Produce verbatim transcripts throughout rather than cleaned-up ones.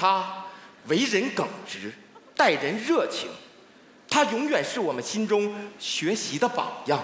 他为人耿直，待人热情，他永远是我们心中学习的榜样。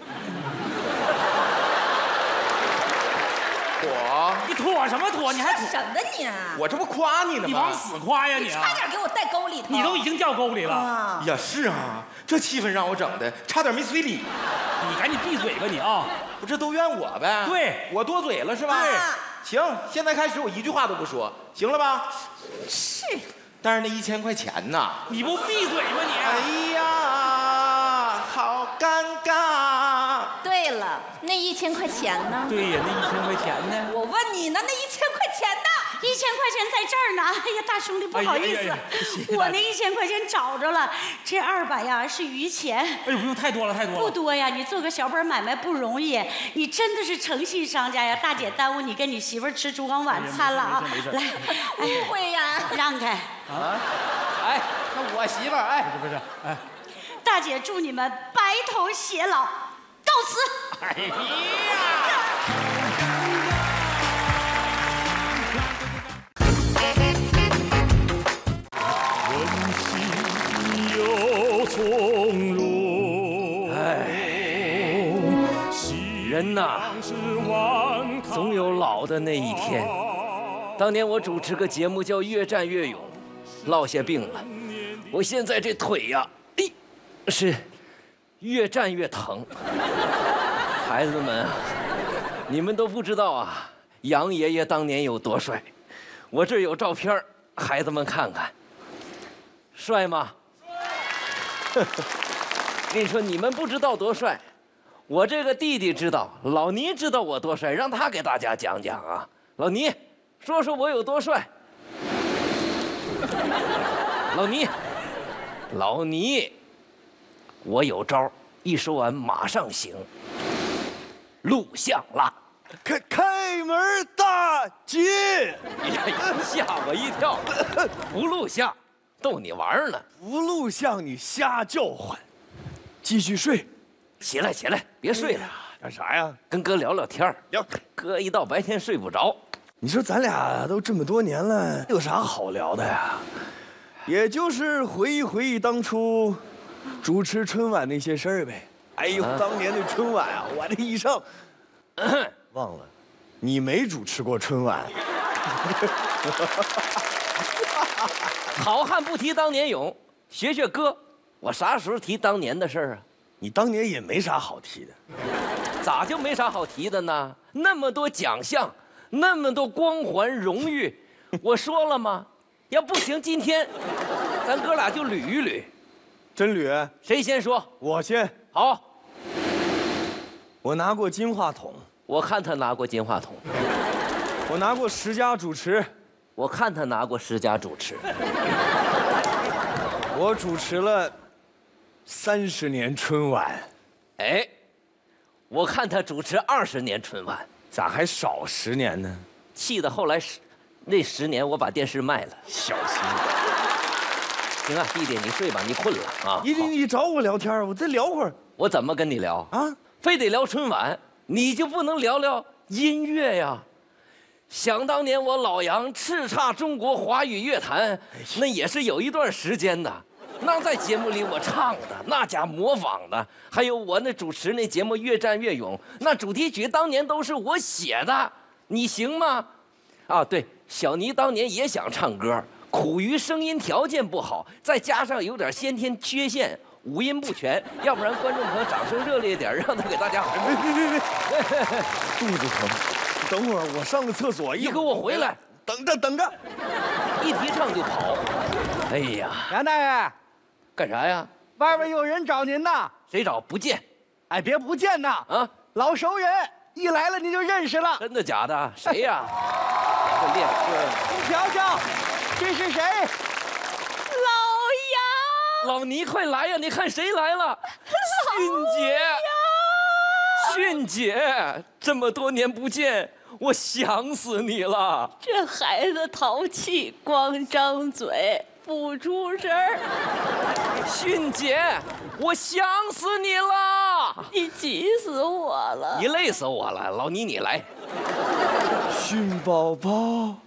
我， 你妥什么妥？你还说什么你？ 我这不夸你呢吗？ 你往死夸呀你！ 差点给我带沟里头。 你都已经掉沟里了。 啊、 呀，是啊，这气氛让我整的差点没随礼。 你赶紧闭嘴吧你啊！ 不，这都怨我呗？ 对， 我多嘴了是吧？ 对。 行，现在开始我一句话都不说，行了吧？ 是。 但是那一千块钱呐， 你不闭嘴吗你？ 哎呀，好尴尬。 对了，那一千块钱呢？ 对呀，那一千块钱呢？ 我问你呢，那一千块钱呢？ 一千块钱在这儿呢。哎呀，大兄弟，不好意思， 哎呀哎呀我那一千块钱找着了。这二百呀是余钱。 哎呦，不用太多了，太多了。 不多呀，你做个小本买卖不容易，你真的是诚信商家呀。大姐耽误你跟你媳妇吃烛光晚餐了啊！ 没事来， 误会呀， 让开。 啊，哎，那我媳妇儿，哎， 不是不是，哎， 大姐祝你们白头偕老，告辞。 哎呀！从容。 哎，人呐，总有老的那一天。当年我主持个节目叫《越战越勇》，落下病了。我现在这腿呀，哎，是越战越疼。孩子们，你们都不知道啊，杨爷爷当年有多帅。我这儿有照片，孩子们看看，帅吗？跟你说，你们不知道多帅，我这个弟弟知道，老倪知道我多帅，让他给大家讲讲啊。老倪，说说我有多帅。老倪，老倪，我有招，一说完马上行。录像啦！ 开开门大吉！ 哎呀，吓我一跳！不录像，逗你玩呢。 不录像你瞎叫唤，继续睡。 起来起来，别睡了。 干啥呀？ 跟哥聊聊天聊。 哥一到白天睡不着。 你说咱俩都这么多年了，有啥好聊的呀？也就是回忆回忆当初主持春晚那些事儿呗。哎呦，啊、当年的春晚啊，我这一上，忘了，你没主持过春晚。 好汉不提当年勇，学学哥，我啥时候提当年的事儿啊？ 你当年也没啥好提的， 咋就没啥好提的呢？那么多奖项，那么多光环荣誉，我说了吗？要不行，今天咱哥俩就捋一捋。 真捋？ 谁先说？ 我先。 好。 我拿过金话筒。 我看他拿过金话筒。 我拿过十佳主持。 我看他拿过十佳主持。 我主持了三十年春晚。 哎，我看他主持二十年春晚。 咋还少十年呢？ 气得后来十那十年我把电视卖了。 小心点。 行啊，弟弟你睡吧，你困了啊。 你你你找我聊天，我再聊会儿。 我怎么跟你聊啊？ 非得聊春晚，你就不能聊聊音乐呀？想当年我老杨叱咤中国华语乐坛，那也是有一段时间的。那在节目里我唱的，那家模仿的，还有我那主持那节目《越战越勇》，那主题曲当年都是我写的，你行吗？啊，对，小倪当年也想唱歌，苦于声音条件不好，再加上有点先天缺陷。五音不全，要不然观众朋友掌声热烈点，让他给大家好。 别别别别，肚子疼，等会儿我上个厕所。 你给我回来， 等着等着， 一提唱就跑。哎呀， 杨大爷， 干啥呀？ 外边有人找您呢。 谁找？不见。 哎，别不见呐！ 啊， 老熟人，一来了您就认识了。 真的假的？谁呀？这练歌。 您瞧瞧，这是谁？ 老倪，快来呀！你看谁来了？迅姐，迅姐，这么多年不见，我想死你了。 这孩子淘气，光张嘴不出声儿。 迅姐，我想死你了！ 你急死我了！ 你累死我了，老倪，你来。 迅宝宝。